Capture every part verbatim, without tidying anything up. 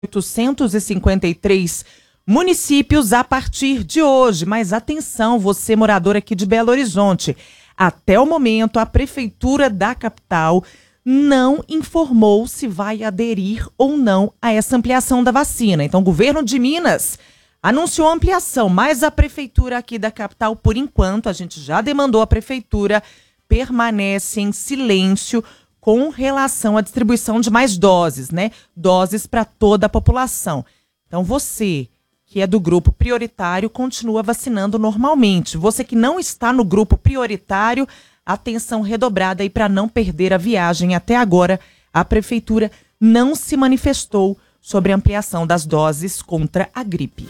oitocentos e cinquenta e três municípios a partir de hoje. Mas atenção, você morador aqui de Belo Horizonte. Até o momento, a Prefeitura da capital não informou se vai aderir ou não a essa ampliação da vacina. Então, o governo de Minas anunciou a ampliação, mas a Prefeitura aqui da capital, por enquanto, a gente já demandou a Prefeitura, permanece em silêncio com relação à distribuição de mais doses, né? Doses para toda a população. Então, você que é do grupo prioritário, continua vacinando normalmente. Você que não está no grupo prioritário, atenção redobrada aí para não perder a viagem. Até agora, a Prefeitura não se manifestou sobre a ampliação das doses contra a gripe.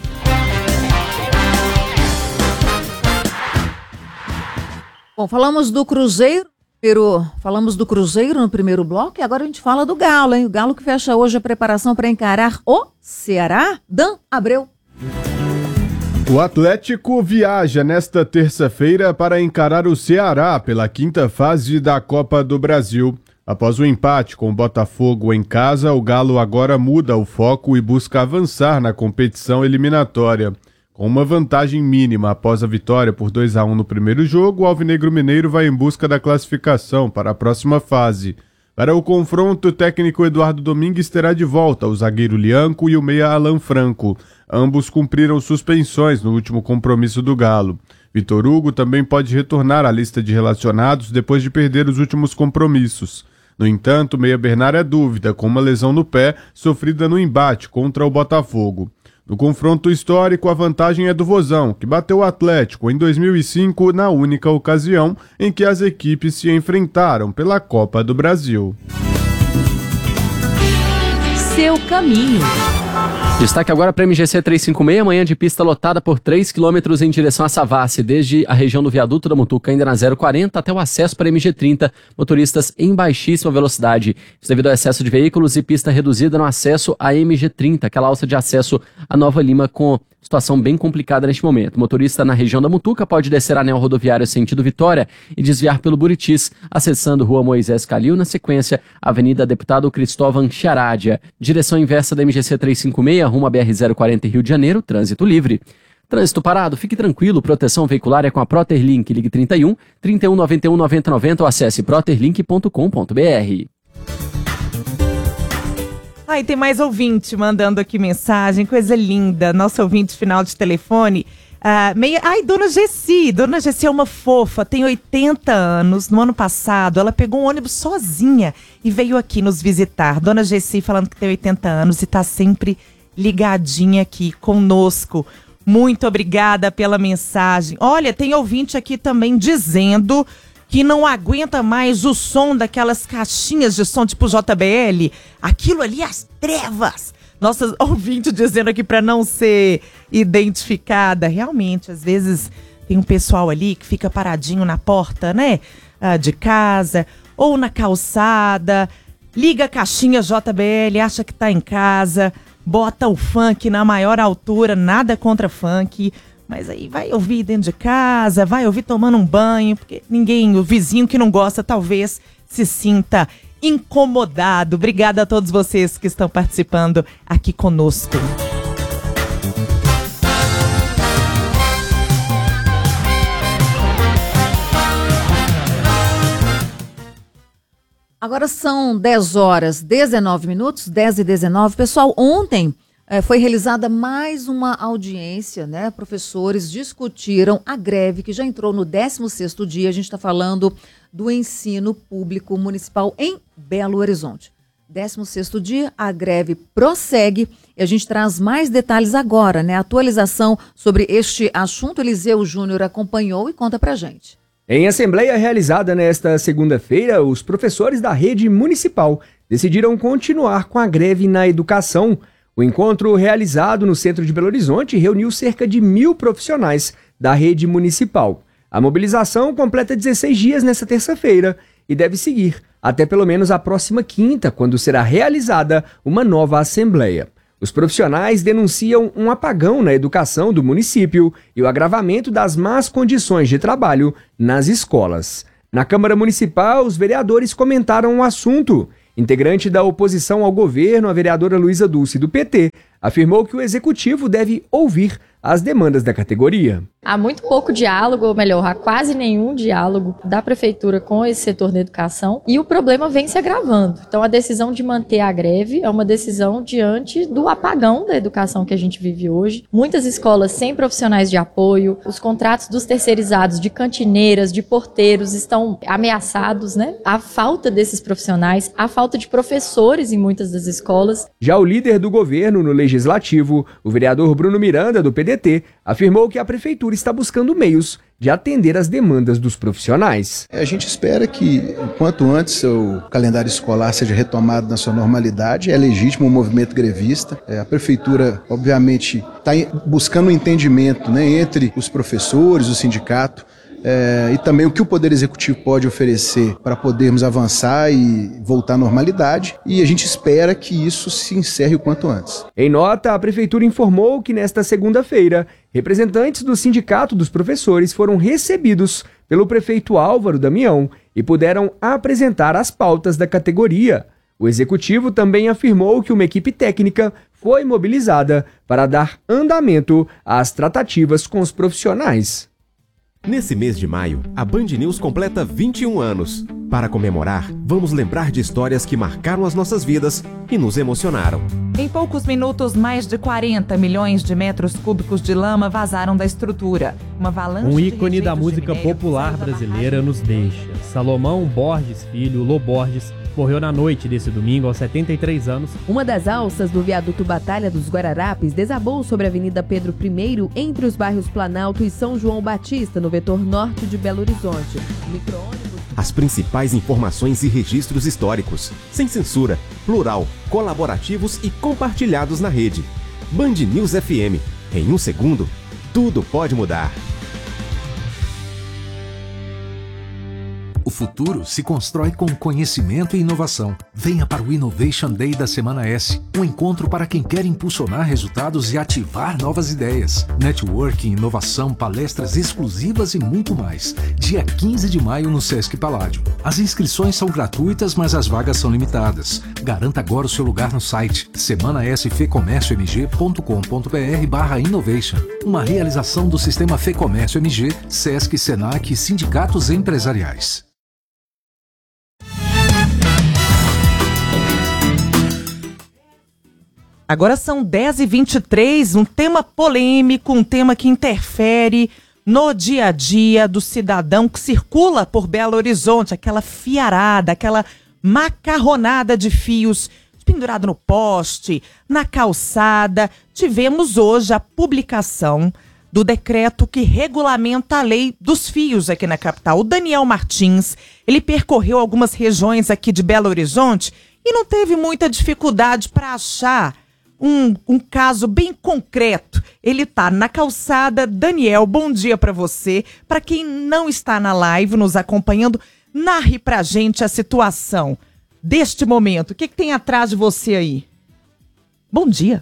Bom, falamos do Cruzeiro, Peru, falamos do Cruzeiro no primeiro bloco e agora a gente fala do Galo, hein? O Galo que fecha hoje a preparação para encarar o Ceará. Dan Abreu. O Atlético viaja nesta terça-feira para encarar o Ceará pela quinta fase da Copa do Brasil. Após o empate com o Botafogo em casa, o Galo agora muda o foco e busca avançar na competição eliminatória. Com uma vantagem mínima após a vitória por dois a um no primeiro jogo, o Alvinegro Mineiro vai em busca da classificação para a próxima fase. Para o confronto, o técnico Eduardo Domingues terá de volta o zagueiro Lianco e o meia Alan Franco. Ambos cumpriram suspensões no último compromisso do Galo. Vitor Hugo também pode retornar à lista de relacionados depois de perder os últimos compromissos. No entanto, o meia Bernard é dúvida, com uma lesão no pé sofrida no embate contra o Botafogo. No confronto histórico, a vantagem é do Vozão, que bateu o Atlético em dois mil e cinco na única ocasião em que as equipes se enfrentaram pela Copa do Brasil. Seu caminho. Destaque agora para a M G C trezentos e cinquenta e seis, manhã de pista lotada por três quilômetros em direção a Savassi, desde a região do viaduto da Mutuca, ainda na zero quarenta, até o acesso para a M G trinta, motoristas em baixíssima velocidade. Isso devido ao excesso de veículos e pista reduzida no acesso à M G trinta, aquela alça de acesso a Nova Lima com situação bem complicada neste momento. O motorista na região da Mutuca pode descer anel rodoviário sentido Vitória e desviar pelo Buritis, acessando Rua Moisés Calil, na sequência, Avenida Deputado Cristóvão Chiaradia. Direção inversa da M G C trezentos e cinquenta e seis, rumo a B R zero quarenta Rio de Janeiro, trânsito livre. Trânsito parado, fique tranquilo, proteção veicular é com a Proterlink, ligue trinta e um, trinta e um, noventa e um, noventa, noventa ou acesse proterlink ponto com ponto b r. Ai, tem mais ouvinte mandando aqui mensagem, coisa linda, nosso ouvinte final de telefone. Uh, meia... Ai, Dona Gessi, Dona Gessi é uma fofa, tem oitenta anos. No ano passado, ela pegou um ônibus sozinha e veio aqui nos visitar. Dona Gessi falando que tem oitenta anos e tá sempre ligadinha aqui conosco. Muito obrigada pela mensagem. Olha, tem ouvinte aqui também dizendo que não aguenta mais o som daquelas caixinhas de som tipo J B L. Aquilo ali, as trevas. Nossa ouvinte dizendo aqui para não ser identificada. Realmente, às vezes tem um pessoal ali que fica paradinho na porta, né? Ah, de casa ou na calçada. Liga a caixinha J B L, acha que tá em casa. Bota o funk na maior altura, nada contra funk. Mas aí vai ouvir dentro de casa, vai ouvir tomando um banho, porque ninguém, o vizinho que não gosta, talvez se sinta incomodado. Obrigada a todos vocês que estão participando aqui conosco. Agora são dez horas, dezenove minutos, dez e dezenove. Pessoal, ontem é, foi realizada mais uma audiência, né? Professores discutiram a greve que já entrou no décimo sexto dia. A gente está falando do ensino público municipal em Belo Horizonte. décimo sexto dia, a greve prossegue e a gente traz mais detalhes agora, né? Atualização sobre este assunto, Eliseu Júnior acompanhou e conta pra gente. Em assembleia realizada nesta segunda-feira, os professores da rede municipal decidiram continuar com a greve na educação. O encontro realizado no centro de Belo Horizonte reuniu cerca de mil profissionais da rede municipal. A mobilização completa dezesseis dias nesta terça-feira e deve seguir até pelo menos a próxima quinta, quando será realizada uma nova assembleia. Os profissionais denunciam um apagão na educação do município e o agravamento das más condições de trabalho nas escolas. Na Câmara Municipal, os vereadores comentaram o assunto Integrante da oposição ao governo, a vereadora Luísa Dulce, do P T, afirmou que o executivo deve ouvir as demandas da categoria. Há muito pouco diálogo, ou melhor, há quase nenhum diálogo da prefeitura com esse setor da educação e o problema vem se agravando. Então a decisão de manter a greve é uma decisão diante do apagão da educação que a gente vive hoje. Muitas escolas sem profissionais de apoio, os contratos dos terceirizados de cantineiras, de porteiros estão ameaçados, né? A falta desses profissionais, a falta de professores em muitas das escolas. Já o líder do governo no Legislativo, o vereador Bruno Miranda, do P D T, afirmou que a prefeitura está buscando meios de atender às demandas dos profissionais. A gente espera que, quanto antes, o calendário escolar seja retomado na sua normalidade. É legítimo o movimento grevista. A prefeitura, obviamente, está buscando um entendimento, né, entre os professores, o sindicato, É, e também o que o Poder Executivo pode oferecer para podermos avançar e voltar à normalidade, e a gente espera que isso se encerre o quanto antes. Em nota, a Prefeitura informou que nesta segunda-feira, representantes do Sindicato dos Professores foram recebidos pelo prefeito Álvaro Damião e puderam apresentar as pautas da categoria. O Executivo também afirmou que uma equipe técnica foi mobilizada para dar andamento às tratativas com os profissionais. Nesse mês de maio, a Band News completa vinte e um anos. Para comemorar, vamos lembrar de histórias que marcaram as nossas vidas e nos emocionaram. Em poucos minutos, mais de quarenta milhões de metros cúbicos de lama vazaram da estrutura. Uma avalanche um de ícone da rejeitos de música minério popular saiu da brasileira barragem. nos deixa. Salomão Borges Filho, Lô Borges, morreu na noite desse domingo aos setenta e três anos. Uma das alças do viaduto Batalha dos Guararapes desabou sobre a Avenida Pedro I, entre os bairros Planalto e São João Batista, no vetor norte de Belo Horizonte. Micro-ônibus... As principais informações e registros históricos, sem censura, plural, colaborativos e compartilhados na rede. Band News F M. Em um segundo, tudo pode mudar. O futuro se constrói com conhecimento e inovação. Venha para o Innovation Day da Semana S, um encontro para quem quer impulsionar resultados e ativar novas ideias. Networking, inovação, palestras exclusivas e muito mais. Dia quinze de maio no Sesc Paládio. As inscrições são gratuitas, mas as vagas são limitadas. Garanta agora o seu lugar no site semana s f comércio m g ponto com ponto b r barra innovation. Uma realização do Sistema Fecomércio M G, Sesc, Senac e sindicatos empresariais. Agora são dez e vinte e três, um tema polêmico, um tema que interfere no dia a dia do cidadão que circula por Belo Horizonte, aquela fiarada, aquela macarronada de fios pendurado no poste, na calçada. Tivemos hoje a publicação do decreto que regulamenta a lei dos fios aqui na capital. O Daniel Martins, ele percorreu algumas regiões aqui de Belo Horizonte e não teve muita dificuldade para achar Um, um caso bem concreto. Ele tá na calçada. Daniel, bom dia para você. Para quem não está na live nos acompanhando, narre pra gente a situação deste momento. O que, que tem atrás de você aí? Bom dia.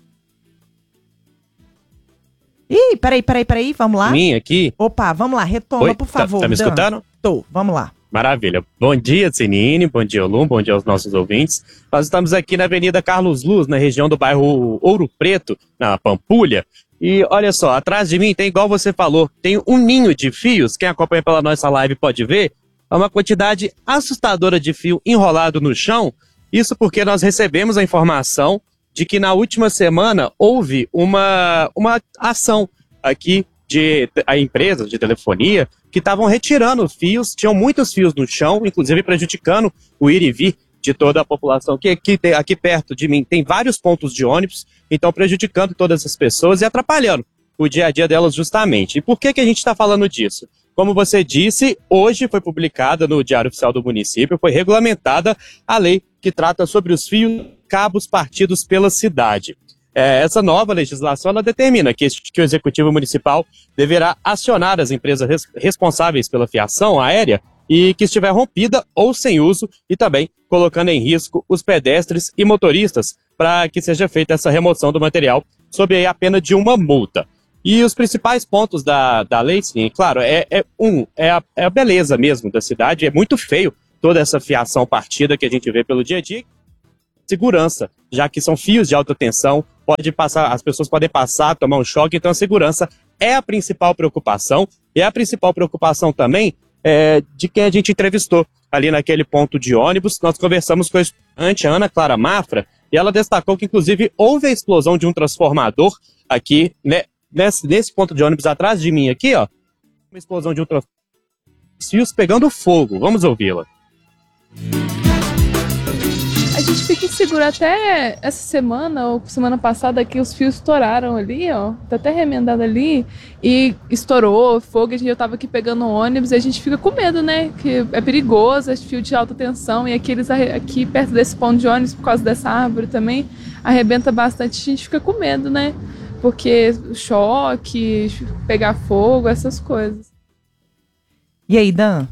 Ih, peraí, peraí, peraí, vamos lá? Mim aqui? Opa, vamos lá, retoma, Oi? por favor. Tá, tá me Dan. escutando? Tô, vamos lá. Maravilha. Bom dia, Cenine, bom dia, Olum, bom dia aos nossos ouvintes. Nós estamos aqui na Avenida Carlos Luz, na região do bairro Ouro Preto, na Pampulha. E olha só, atrás de mim tem, igual você falou, tem um ninho de fios. Quem acompanha pela nossa live pode ver. É uma quantidade assustadora de fio enrolado no chão. Isso porque nós recebemos a informação de que na última semana houve uma, uma ação aqui de a empresa de telefonia que estavam retirando fios, tinham muitos fios no chão, inclusive prejudicando o ir e vir de toda a população, que aqui, aqui perto de mim tem vários pontos de ônibus, então prejudicando todas as pessoas e atrapalhando o dia a dia delas justamente. E por que, que a gente está falando disso? Como você disse, hoje foi publicada no Diário Oficial do Município, foi regulamentada a lei que trata sobre os fios cabos partidos pela cidade. É, essa nova legislação ela determina que, que o Executivo Municipal deverá acionar as empresas res, responsáveis pela fiação aérea e que estiver rompida ou sem uso e também colocando em risco os pedestres e motoristas para que seja feita essa remoção do material sob a pena de uma multa. E os principais pontos da, da lei, sim, claro, é, é um, é a, é a beleza mesmo da cidade, é muito feio toda essa fiação partida que a gente vê pelo dia a dia. Segurança, já que são fios de alta tensão, pode passar, as pessoas podem passar, tomar um choque, então a segurança é a principal preocupação, e é a principal preocupação também é, de quem a gente entrevistou ali naquele ponto de ônibus. Nós conversamos com a estudante Ana Clara Mafra, e ela destacou que, inclusive, houve a explosão de um transformador aqui, né, nesse, nesse ponto de ônibus atrás de mim aqui, ó, uma explosão de um transformador, fios pegando fogo. Vamos ouvi-la. A gente fica inseguro. Até essa semana, ou semana passada, que os fios estouraram ali, ó. Tá até remendado ali. E estourou fogo. A gente, eu tava aqui pegando um ônibus e a gente fica com medo, né? Que é perigoso, é fio de alta tensão. E aqueles aqui perto desse ponto de ônibus, por causa dessa árvore também, arrebenta bastante. A gente fica com medo, né? Porque choque, pegar fogo, essas coisas. E aí, Dan?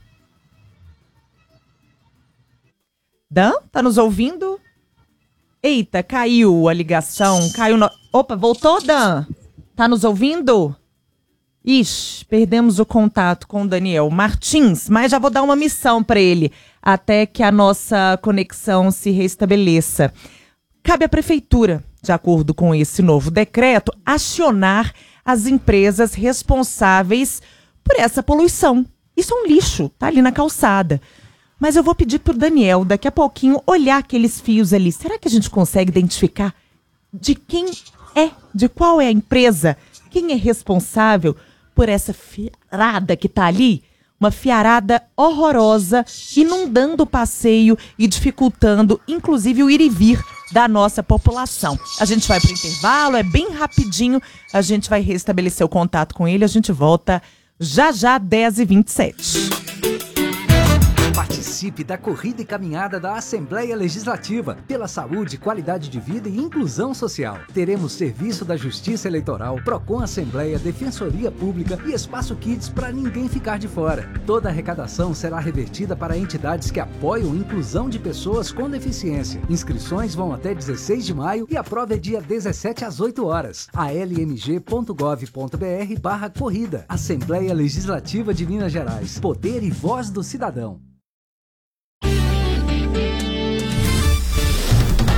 Dan, tá nos ouvindo? Eita, caiu a ligação, caiu no... Opa, voltou, Dan? Tá nos ouvindo? Ixi, perdemos o contato com o Daniel Martins, mas já vou dar uma missão para ele, até que a nossa conexão se restabeleça. Cabe à prefeitura, de acordo com esse novo decreto, acionar as empresas responsáveis por essa poluição. Isso é um lixo, tá ali na calçada. Mas eu vou pedir pro Daniel, daqui a pouquinho, olhar aqueles fios ali. Será que a gente consegue identificar de quem é, de qual é a empresa, quem é responsável por essa fiarada que tá ali? Uma fiarada horrorosa, inundando o passeio e dificultando, inclusive, o ir e vir da nossa população. A gente vai pro intervalo, é bem rapidinho, a gente vai restabelecer o contato com ele, a gente volta já já, dez e vinte e sete. Participe da corrida e caminhada da Assembleia Legislativa pela saúde, qualidade de vida e inclusão social. Teremos serviço da Justiça Eleitoral, Procon Assembleia, Defensoria Pública e Espaço Kids para ninguém ficar de fora. Toda a arrecadação será revertida para entidades que apoiam a inclusão de pessoas com deficiência. Inscrições vão até dezesseis de maio e a prova é dia dezessete às oito horas. a l m g ponto gov ponto b r barra corrida. Assembleia Legislativa de Minas Gerais. Poder e voz do cidadão.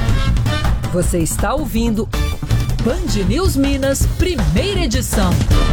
Você está ouvindo Band News Minas, primeira edição.